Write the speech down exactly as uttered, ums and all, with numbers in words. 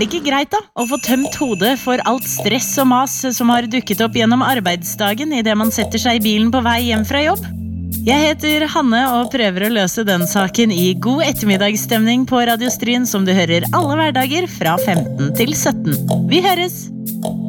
det ikke greit da, å få tømt hodet for alt stress og mas som har dukket opp gjennom arbeidsdagen i det man setter seg i bilen på vei hjem fra jobb? Jeg heter Hanne og prøver å løse den saken i god ettermiddagsstemning på Radio Stryn som du hører alle hverdager fra femten til sytten. Vi høres!